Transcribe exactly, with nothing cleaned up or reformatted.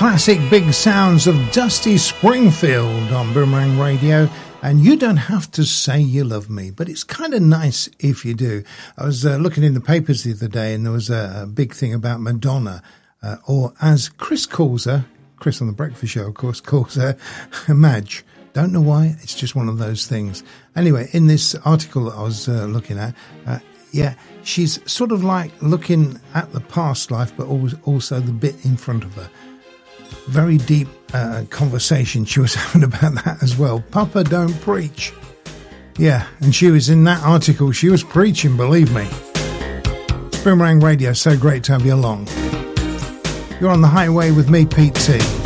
classic big sounds of Dusty Springfield on Boomerang Radio. And you don't have to say you love me, but it's kind of nice if you do. I was uh, looking in the papers the other day, and there was a, a big thing about Madonna, uh, or as Chris calls her, Chris on the Breakfast Show, of course, calls her Madge. Don't know why, it's just one of those things. Anyway, in this article that I was uh, looking at, uh, yeah, she's sort of like looking at the past life, but also the bit in front of her. Very deep uh, conversation she was having about that as well. Papa don't preach. Yeah, and she was in that article. She was preaching, believe me. Boomerang Radio, so great to have you along. You're on the highway with me, Pete T.